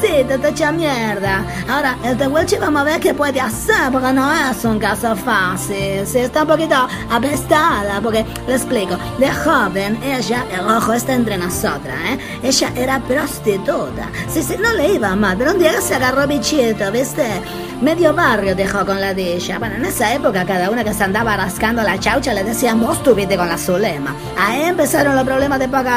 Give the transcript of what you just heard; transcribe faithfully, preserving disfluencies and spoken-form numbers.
sí, te, te echa mierda. Ahora, el Tehuelche vamos a ver qué puede hacer, porque no es un caso fácil. Sí, está un poquito apestada, porque le explico. De joven, ella, el ojo está entre nosotras, ¿eh? Ella era prostituta. Sí, sí, no le iba mal, pero un día se agarró bichito, ¿viste? Medio barrio dejó con la de ella. Bueno, en esa época cada una que se andaba rascando la chaucha le decían, vos tuviste con la Zulema. Ahí empezaron los problemas de pagar